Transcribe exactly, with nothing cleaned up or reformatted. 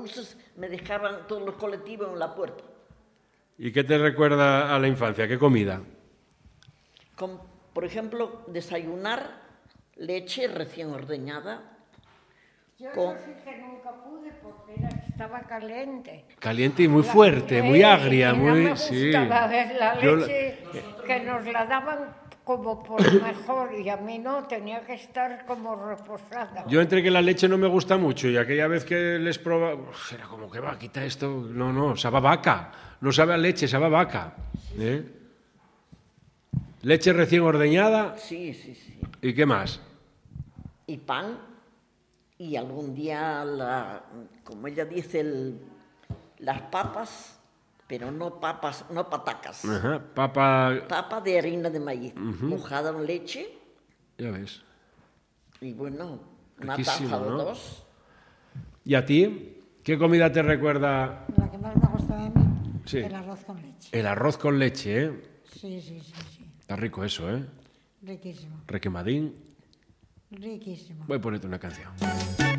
autobuses me dejaban todos los colectivos en la puerta. ¿Y qué te recuerda a la infancia? ¿Qué comida? Con, por ejemplo, desayunar leche recién ordeñada. Yo con... eso sí que nunca pude porque era, estaba caliente. Caliente y muy fuerte, muy agria, y muy... No me sí. gustaba ver la Yo leche la... que nos la daban como por mejor y a mí no, tenía que estar como reposada. Yo entre que la leche no me gusta mucho y aquella vez que les probaba, era como que va, quita esto, no, no, sabe a vaca, no sabe a leche, sabe a vaca. ¿Eh? Leche recién ordeñada. Sí, sí, sí. ¿Y qué más? Y pan, y algún día, la, como ella dice, el, las papas, pero no papas, no patacas. Ajá, papa... Papa de harina de maíz, uh-huh. mojada en leche. Ya ves. Y bueno, una Riquísimo, taza o ¿no? dos. ¿Y a ti? ¿Qué comida te recuerda? La que más me gustaba a mí, sí. El arroz con leche. El arroz con leche, ¿eh? Sí, sí, sí, sí. Está rico eso, ¿eh? Riquísimo. Requemadín. Riquísimo. Voy a ponerte una canción.